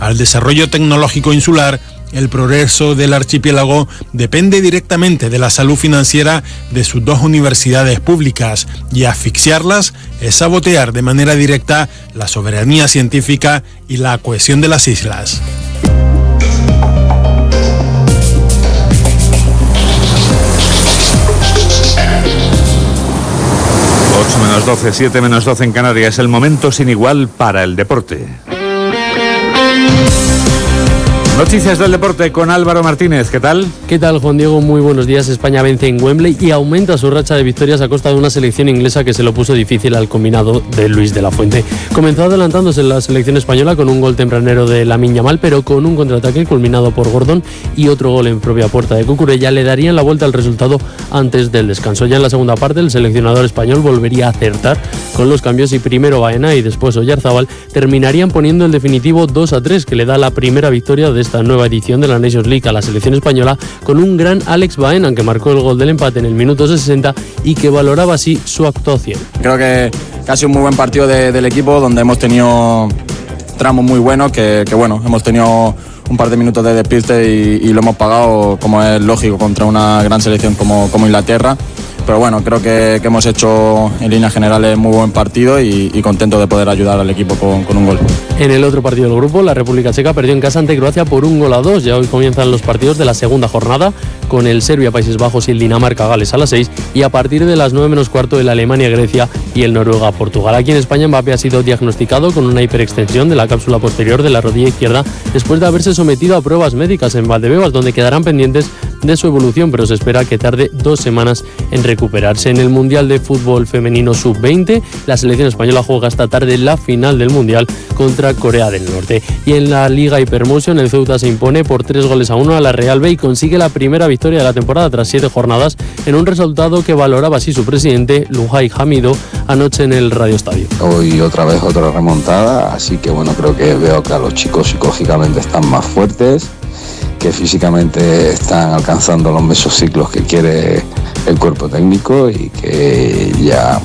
al desarrollo tecnológico insular, el progreso del archipiélago depende directamente de la salud financiera de sus dos universidades públicas, y asfixiarlas es sabotear de manera directa la soberanía científica y la cohesión de las islas. Menos 12, 7 menos 12 en Canarias. El momento sin igual para el deporte. Noticias del deporte con Álvaro Martínez, ¿qué tal? ¿Qué tal, Juan Diego? Muy buenos días. España vence en Wembley y aumenta su racha de victorias a costa de una selección inglesa que se lo puso difícil al combinado de Luis de la Fuente. Comenzó adelantándose en la selección española con un gol tempranero de Lamine Yamal, pero con un contraataque culminado por Gordon y otro gol en propia puerta de Cucurella le darían la vuelta al resultado antes del descanso. Ya en la segunda parte el seleccionador español volvería a acertar con los cambios y primero Baena y después Oyarzábal terminarían poniendo el definitivo 2-3 que le da la primera victoria de esta nueva edición de la Nations League a la selección española, con un gran Alex Baena que marcó el gol del empate en el minuto 60 y que valoraba así su actuación. Creo que ha sido un muy buen partido del equipo, donde hemos tenido tramos muy buenos, que bueno, hemos tenido un par de minutos de despiste y lo hemos pagado, como es lógico, contra una gran selección como Inglaterra. Pero bueno, creo que hemos hecho en líneas generales muy buen partido y contento de poder ayudar al equipo con un gol. En el otro partido del grupo, la República Checa perdió en casa ante Croacia por 1-2. Ya hoy comienzan los partidos de la segunda jornada, con el Serbia-Países Bajos y el Dinamarca-Gales a las 6, y a partir de las 9 menos cuarto el Alemania-Grecia y el Noruega-Portugal. Aquí en España, Mbappé ha sido diagnosticado con una hiperextensión de la cápsula posterior de la rodilla izquierda después de haberse sometido a pruebas médicas en Valdebebas, donde quedarán pendientes de su evolución, pero se espera que tarde 2 semanas en recuperarse. En el Mundial de Fútbol Femenino Sub-20, la selección española juega esta tarde la final del Mundial contra Corea del Norte. Y en la Liga Hypermotion, el Ceuta se impone por 3-1 a la Real B y consigue la primera victoria de la temporada tras 7 jornadas, en un resultado que valoraba así su presidente, Luhai Hamido, anoche en el Radio Estadio. Hoy otra vez otra remontada, así que bueno, creo que veo que a los chicos psicológicamente están más fuertes, que físicamente están alcanzando los mesociclos que quiere el cuerpo técnico y que ya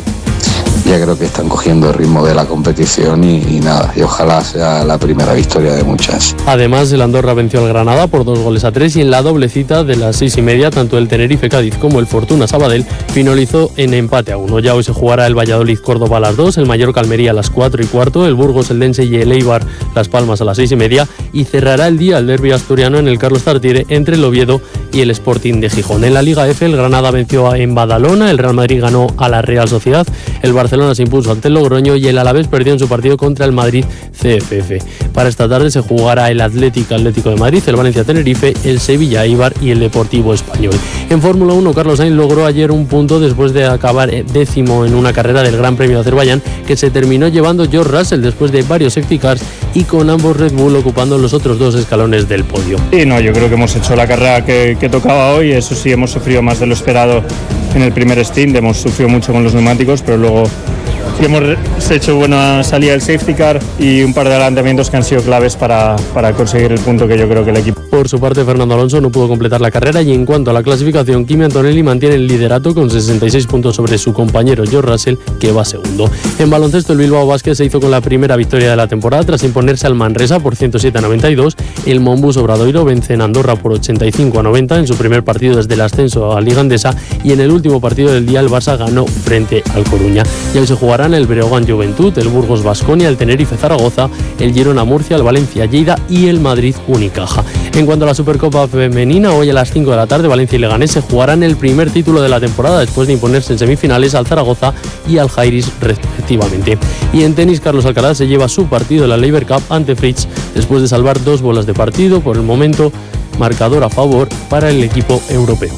creo que están cogiendo el ritmo de la competición y nada, y ojalá sea la primera victoria de muchas. Además, el Andorra venció al Granada por 2-3 y en la doble cita de las 6:30, tanto el Tenerife Cádiz como el Fortuna Sabadell finalizó en empate a 1. Ya hoy se jugará el Valladolid Córdoba a las 2, el Mallorca Almería a las 4:15, el Burgos Eldense y el Eibar Las Palmas a las 6:30 y cerrará el día el derbi asturiano en el Carlos Tartiere entre el Oviedo y el Sporting de Gijón. En la Liga F, el Granada venció en Badalona, el Real Madrid ganó a la Real Sociedad, el Barcelona se impuso ante el Logroño y el Alavés perdió en su partido contra el Madrid CFF. Para esta tarde se jugará el Atlético de Madrid, el Valencia Tenerife, el Sevilla Eibar y el Deportivo Español. En Fórmula 1, Carlos Sainz logró ayer un punto después de acabar 10º en una carrera del Gran Premio de Azerbaiyán, que se terminó llevando George Russell después de varios safety cars y con ambos Red Bull ocupando los otros 2 escalones del podio. Sí, no, yo creo que hemos hecho la carrera que tocaba hoy. Eso sí, hemos sufrido más de lo esperado en el primer stint, hemos sufrido mucho con los neumáticos, pero luego hemos hecho buena salida del safety car y un par de adelantamientos que han sido claves para conseguir el punto que yo creo que el equipo. Por su parte, Fernando Alonso no pudo completar la carrera y en cuanto a la clasificación, Kimi Antonelli mantiene el liderato con 66 puntos sobre su compañero George Russell, que va segundo. En baloncesto, el Bilbao Basket se hizo con la primera victoria de la temporada tras imponerse al Manresa por 107-92. El Monbus Obradoiro vence en Andorra por 85-90 en su primer partido desde el ascenso a Liga Endesa, y en el último partido del día el Barça ganó frente al Coruña. Y hoy se jugarán el Breogán Juventud, el Burgos Baskonia, el Tenerife Zaragoza, el Girona Murcia, el Valencia Lleida y el Madrid Unicaja. En cuanto a la Supercopa Femenina, hoy a las 5 de la tarde Valencia y Leganés se jugarán el primer título de la temporada después de imponerse en semifinales al Zaragoza y al Jairis respectivamente. Y en tenis, Carlos Alcaraz se lleva su partido en la Laver Cup ante Fritz después de salvar 2 bolas de partido. Por el momento, marcador a favor para el equipo europeo.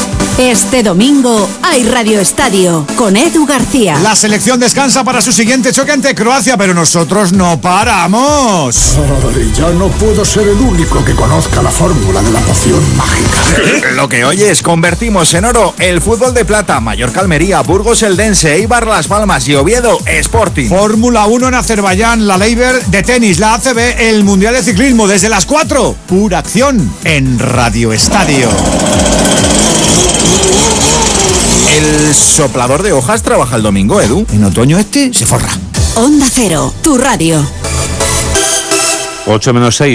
Este domingo hay Radio Estadio con Edu García. La selección descansa para su siguiente choque ante Croacia, pero nosotros no paramos. Ay, ya no puedo ser el único que conozca la fórmula de la poción mágica. Lo que oyes, convertimos en oro el fútbol de plata, Mallorca Almería, Burgos Eldense, Eibar Las Palmas y Oviedo Sporting. Fórmula 1 en Azerbaiyán, la Laver de tenis, la ACB, el Mundial de Ciclismo desde las 4. Pura acción en Radio Estadio. El soplador de hojas trabaja el domingo, Edu. En otoño se forra. Onda Cero, tu radio. 8 menos 6.